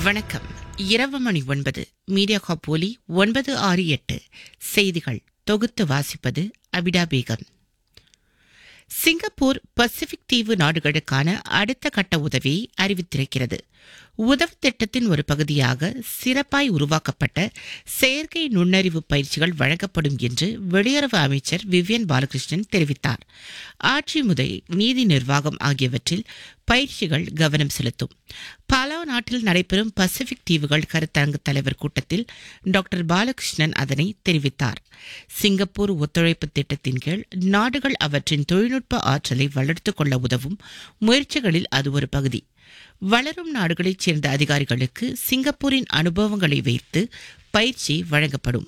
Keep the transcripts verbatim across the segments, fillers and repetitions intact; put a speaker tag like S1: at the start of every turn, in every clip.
S1: வணக்கம். இரவு மணி ஒன்பது. மீடியா காப் ஒலி ஒன்பது ஆறு எட்டு. செய்திகள் தொகுத்து வாசிப்பது அபிடா பேகம். சிங்கப்பூர் பசிபிக் தீவு நாடுகளுக்கான அடுத்த கட்ட உதவியை அறிவித்திருக்கிறது. உதவி திட்டத்தின் ஒரு பகுதியாக சிறப்பாய் உருவாக்கப்பட்ட செயற்கை நுண்ணறிவு பயிற்சிகள் வழங்கப்படும் என்று வெளியுறவு அமைச்சர் விவியன் பாலகிருஷ்ணன் தெரிவித்தார். ஆட்சி முறை, நீதி நிர்வாகம் ஆகியவற்றில் பயிற்சிகள் கவனம் செலுத்தும். பாலாவ் நாட்டில் நடைபெறும் பசிபிக் தீவுகள் கருத்தரங்கு தலைவர் கூட்டத்தில் டாக்டர் பாலகிருஷ்ணன் அதனை தெரிவித்தார். சிங்கப்பூர் ஒத்துழைப்பு திட்டத்தின் கீழ் நாடுகள் அவற்றின் தொழில்நுட்ப ஆற்றலை வளர்த்துக் கொள்ள உதவும் முயற்சிகளில் அது ஒரு பகுதி. வளரும் நாடுகளைச் சேர்ந்த அதிகாரிகளுக்கு சிங்கப்பூரின் அனுபவங்களை வைத்து பயிற்சி வழங்கப்படும்.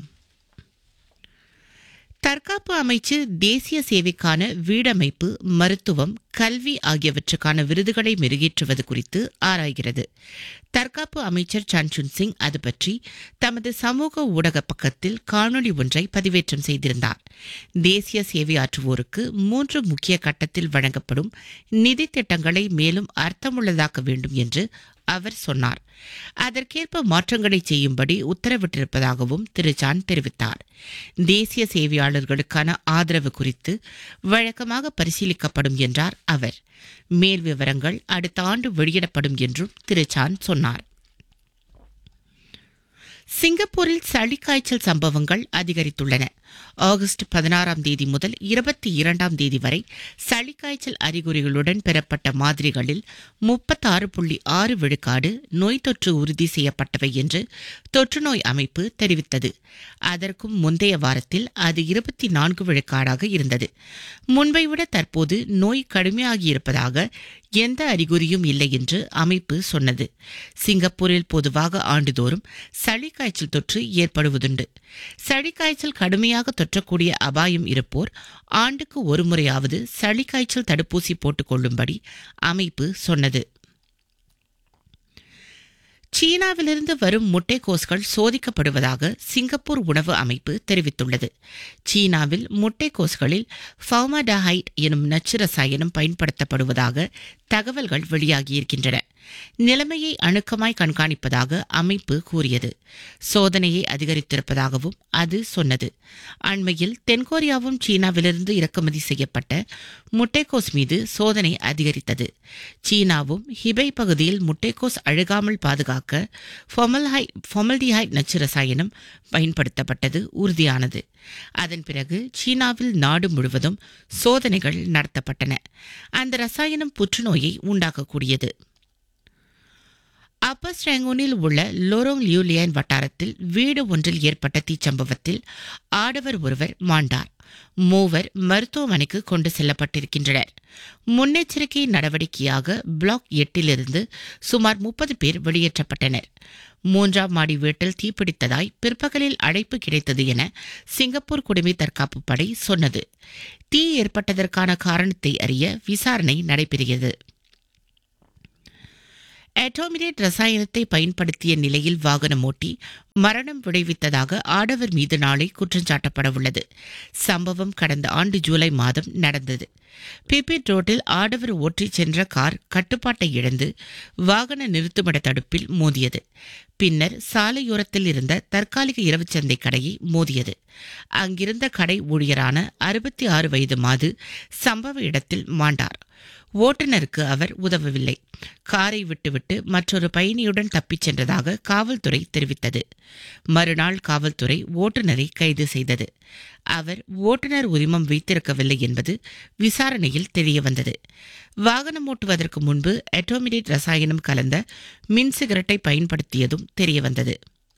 S1: தற்காப்பு அமைச்சு தேசிய சேவைக்கான வீடமைப்பு, மருத்துவம், கல்வி ஆகியவற்றுக்கான விருதுகளை மெருகேற்றுவது குறித்து ஆராய்கிறது. தற்காப்பு அமைச்சர் சன்சுன் சிங் அது பற்றி தமது சமூக ஊடக பக்கத்தில் காணொலி ஒன்றை பதிவேற்றம் செய்திருந்தார். தேசிய சேவையாற்றுவோருக்கு மூன்று முக்கிய கட்டத்தில் வழங்கப்படும் நிதி திட்டங்களை மேலும் அர்த்தமுள்ளதாக்க வேண்டும் என்று அவர் சொன்னார். அதற்கேற்ப மாற்றங்களை செய்யும்படி உத்தரவிட்டிருப்பதாகவும் திரு சான் தெரிவித்தார். தேசிய சேவையாளர்களுக்கான ஆதரவு குறித்து வழக்கமாக பரிசீலிக்கப்படும் என்றார் அவர். மேல் விவரங்கள் அடுத்த ஆண்டு வெளியிடப்படும் என்றும் திரு சான் சொன்னார். சிங்கப்பூரில் சளிக்காய்ச்சல் சம்பவங்கள் அதிகரித்துள்ளன. ஆகஸ்ட் பதினாறாம் தேதி முதல் இருபத்தி இரண்டாம் தேதி வரை சளிக்காய்ச்சல் அறிகுறிகளுடன் பெறப்பட்ட மாதிரிகளில் முப்பத்தாறு புள்ளி ஆறு விழுக்காடு நோய் தொற்று உறுதி செய்யப்பட்டவை என்று தொற்றுநோய் அமைப்பு தெரிவித்தது. அதற்கும் முந்தைய வாரத்தில் அது இருபத்தி நான்கு விழுக்காடாக இருந்தது. முன்பை விட தற்போது நோய் கடுமையாகியிருப்பதாக எந்த அறிகுறியும் இல்லை என்று அமைப்பு சொன்னது. சிங்கப்பூரில் பொதுவாக ஆண்டுதோறும் சளிக்காய்ச்சல் தொற்று ஏற்படுவதுண்டு. சளிக்காய்ச்சல் கடுமையாக தொற்றக்கூடிய அபாயம் இருப்போர் ஆண்டுக்கு ஒரு முறையாவது சளிக்காய்ச்சல் தடுப்பூசி போட்டுக் கொள்ளும்படி அமைப்பு சொன்னது. சீனாவிலிருந்து வரும் முட்டைக்கோஸ்கள் சோதிக்கப்படுவதாக சிங்கப்பூர் உணவு அமைப்பு தெரிவித்துள்ளது. சீனாவில் முட்டைக்கோஸ்களில் ஃபார்மால்டிஹைட் எனும் நச்சு ரசாயனம் பயன்படுத்தப்படுவதாக தகவல்கள் வெளியாகியிருக்கின்றன. நிலைமையை அணுக்கமாய் கண்காணிப்பதாக அமைப்பு கூறியது. சோதனையை அதிகரித்திருப்பதாகவும் அது சொன்னது. அண்மையில் தென்கொரியாவும் சீனாவிலிருந்து இறக்குமதி செய்யப்பட்ட முட்டைக்கோஸ் மீது சோதனை அதிகரித்தது. சீனாவும் ஹிபை பகுதியில் முட்டைக்கோஸ் அழுகாமல் பாதுகாக்க ஃபார்மால்டிஹைட் நச்சு ரசாயனம் பயன்படுத்தப்பட்டது உறுதியானது. அதன் பிறகு சீனாவில் நாடு முழுவதும் சோதனைகள் நடத்தப்பட்டன. அந்த ரசாயனம் புற்றுநோயை உண்டாக்கக்கூடியது. அப்பர் ஸ்ட்ராங்கோனில் உள்ள லோரோங் லியூலியன் வட்டாரத்தில் வீடு ஒன்றில் ஏற்பட்ட தீச்சம்பவத்தில் ஆடவர் ஒருவர் மாண்டார். மூவர் மருத்துவமனைக்கு கொண்டு செல்லப்பட்டிருக்கின்றனர். முன்னெச்சரிக்கை நடவடிக்கையாக பிளாக் எட்டிலிருந்து சுமார் முப்பது பேர் வெளியேற்றப்பட்டனர். மூன்றாம் மாடி வீட்டில் தீப்பிடித்ததாய் பிற்பகலில் அழைப்பு கிடைத்தது என சிங்கப்பூர் குடிமை தற்காப்பு படை சொன்னது. தீ ஏற்பட்டதற்கான காரணத்தை அறிய விசாரணை நடைபெறுகிறது. அட்டோமினேட் ரசாயனத்தை பயன்படுத்திய நிலையில் வாகனம் ஓட்டி மரணம் விளைவித்ததாக ஆடவர் மீது நாளை குற்றஞ்சாட்டப்படவுள்ளது. சம்பவம் கடந்த ஆண்டு ஜூலை மாதம் நடந்தது. பிபிட் ரோட்டில் ஆடவர் ஓட்டிச் சென்ற கார் கட்டுப்பாட்டை இழந்து வாகன நிறுத்துமிட தடுப்பில் மோதியது. பின்னர் சாலையோரத்தில் இருந்த தற்காலிக இரவுச்சந்தை கடையை மோதியது. அங்கிருந்த கடை ஊழியரான அறுபத்தி ஆறு வயது மாது சம்பவ இடத்தில் மாண்டார். ஓட்டுநருக்கு அவர் உதவவில்லை. காரை விட்டுவிட்டு மற்றொரு பயணியுடன் தப்பிச் சென்றதாக காவல்துறை தெரிவித்தது. மறுநாள் காவல்துறை ஓட்டுநரை கைது செய்தது. அவர் ஓட்டுநர் உரிமம் வைத்திருக்கவில்லை என்பது விசாரணையில் தெரியவந்தது. வாகனம் ஓட்டுவதற்கு முன்பு அட்டோமினேட் ரசாயனம் கலந்த மின் சிகரெட்டை பயன்படுத்தியதும் தெரியவந்தது.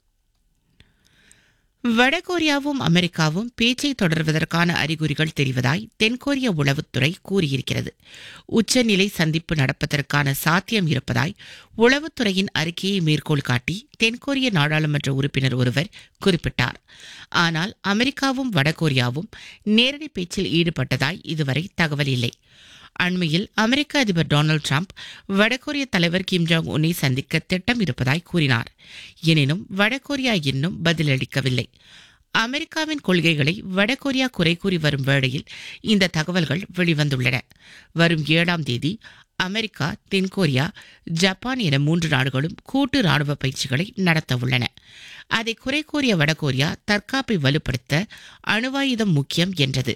S1: வடகொரியாவும் அமெரிக்காவும் பேச்சை தொடர்வதற்கான அறிகுறிகள் தெரிவதாய் தென்கொரிய உளவுத்துறை கூறியிருக்கிறது. உச்சநிலை சந்திப்பு நடப்பதற்கான சாத்தியம் இருப்பதாய் உளவுத்துறையின் அறிக்கையை மேற்கோள் காட்டி தென்கொரிய நாடாளுமன்ற உறுப்பினர் ஒருவர் குறிப்பிட்டார். ஆனால் அமெரிக்காவும் வடகொரியாவும் நேரடி பேச்சில் ஈடுபட்டதாய் இதுவரை தகவல் இல்லை. அண்மையில் அமெரிக்க அதிபர் டொனால்டு டிரம்ப் வடகொரிய தலைவர் கிம் ஜாங் உன்னை சந்திக்க திட்டம் இருப்பதாய் கூறினார். எனினும் வடகொரியா இன்னும் பதிலளிக்கவில்லை. அமெரிக்காவின் கொள்கைகளை வடகொரியா குறை கூறி வரும் வேளையில் இந்த தகவல்கள் வெளிவந்துள்ளன. வரும் ஏழாம் தேதி அமெரிக்கா, தென்கொரியா, ஜப்பான் என மூன்று நாடுகளும் கூட்டு ராணுவ பயிற்சிகளை நடத்தவுள்ளன. அதை குறை கூறிய வடகொரியா தற்காப்பை வலுப்படுத்த அணுவாயுதம் முக்கியம் என்றது.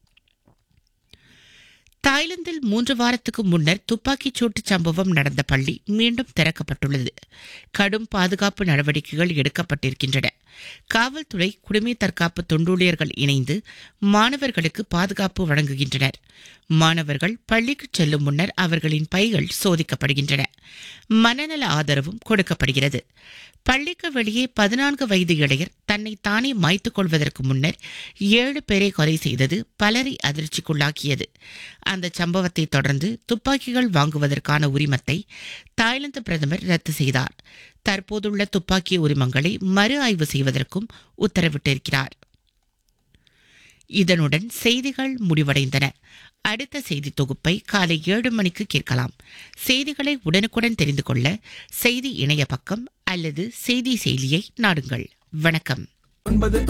S1: தாய்லாந்தில் மூன்று வாரத்துக்கு முன்னர் துப்பாக்கிச் சூட்டுச் சம்பவம் நடந்த பள்ளி மீண்டும் திறக்கப்பட்டுள்ளது. கடும் பாதுகாப்பு நடவடிக்கைகள் எடுக்கப்பட்டிருக்கின்றன. காவல்துறை, குடிமை தற்காப்பு தொண்டூழியர்கள் இணைந்து மாணவர்களுக்கு பாதுகாப்பு வழங்குகின்றனர். மாணவர்கள் பள்ளிக்கு செல்லும் முன்னர் அவர்களின் பைகள் சோதிக்கப்படுகின்றன. மனநல ஆதரவும் கொடுக்கப்படுகிறது. பள்ளிக்கு வெளியே பதினான்கு வயது இளைஞர் தன்னை தானே மாய்த்துக் கொள்வதற்கு முன்னர் ஏழு பேரை கொலை செய்தது பலரை அதிர்ச்சிக்குள்ளாக்கியது. அந்த சம்பவத்தை தொடர்ந்து துப்பாக்கிகள் வாங்குவதற்கான உரிமத்தை தாய்லாந்து பிரதமர் ரத்து செய்தார். தற்போதுள்ள துப்பாக்கி உரிமங்களை மறு ஆய்வு செய்வதற்கும் உத்தரவிட்டிருக்கிறார். இதனுடன் செய்திகள் முடிவடைந்தன. அடுத்த செய்தி தொகுப்பை காலை ஏழு மணிக்கு கேட்கலாம். செய்திகளை உடனுக்குடன் தெரிந்து கொள்ள செய்தி இணைய பக்கம் அல்லது செய்தி செயலியை நாடுங்கள். வணக்கம்.